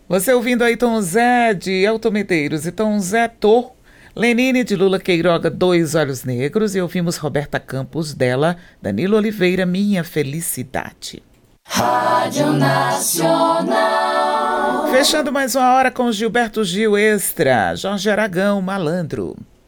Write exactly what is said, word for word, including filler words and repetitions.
Você ouvindo aí Tom Zé de Elton Medeiros e Tom Zé Tô, Lenine de Lula Queiroga, Dois Olhos Negros, e ouvimos Roberta Campos dela, Danilo Oliveira, Minha Felicidade. Rádio Nacional. Fechando mais uma hora com Gilberto Gil Extra, Jorge Aragão, Malandro.